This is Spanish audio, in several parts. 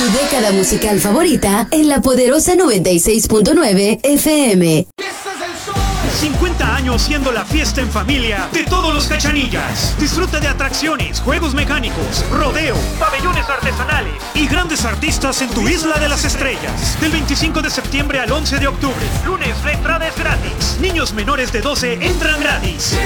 década musical favorita en La Poderosa 96.9 FM. 50 años siendo la fiesta en familia de todos los Cachanillas. Disfruta de atracciones, juegos mecánicos, rodeo, pabellones artesanales y grandes artistas en tu Isla de las Estrellas. Del 25 de septiembre al 11 de octubre. Lunes la entrada es gratis. Niños menores de 12 entran gratis.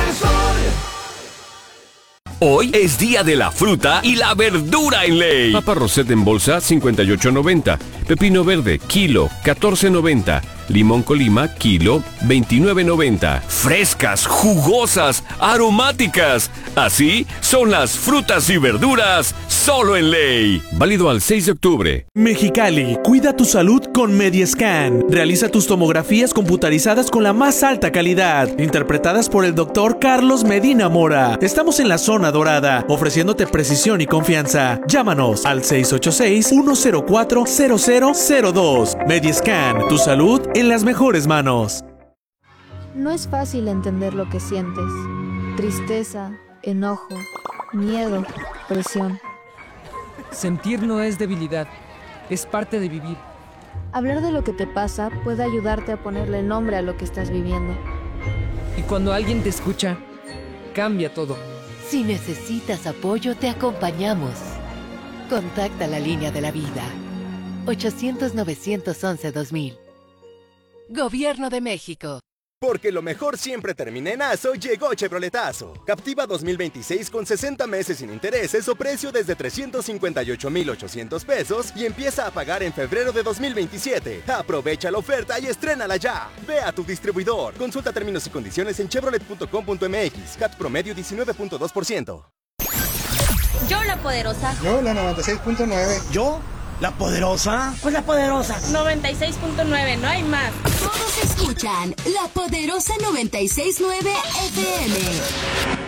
Hoy es día de la fruta y la verdura en Ley. Papa Rosette en bolsa, 58.90. Pepino verde, kilo, 14.90. Limón Colima, kilo, 29.90. Frescas, jugosas, aromáticas. Así son las frutas y verduras solo en Ley. Válido al 6 de octubre. Mexicali, cuida tu salud con Mediascan. Realiza tus tomografías computarizadas con la más alta calidad, interpretadas por el doctor Carlos Medina Mora. Estamos en la zona dorada, ofreciéndote precisión y confianza. Llámanos al 686-104-0002. Mediascan, tu salud en las mejores manos. No es fácil entender lo que sientes. Tristeza, enojo, miedo, presión. Sentir no es debilidad, es parte de vivir. Hablar de lo que te pasa puede ayudarte a ponerle nombre a lo que estás viviendo. Y cuando alguien te escucha, cambia todo. Si necesitas apoyo, te acompañamos. Contacta la línea de la vida. 800-911-2000. Gobierno de México. Porque lo mejor siempre termina en ASO, llegó Chevroletazo. Captiva 2026 con 60 meses sin intereses o precio desde 358,800 pesos y empieza a pagar en febrero de 2027. Aprovecha la oferta y estrénala ya. Ve a tu distribuidor. Consulta términos y condiciones en chevrolet.com.mx. CAT promedio 19.2%. Yo la poderosa. Yo la 96.9. Yo la poderosa. Pues la poderosa. 96.9, no hay más. Todos escuchan La Poderosa 96.9 FM.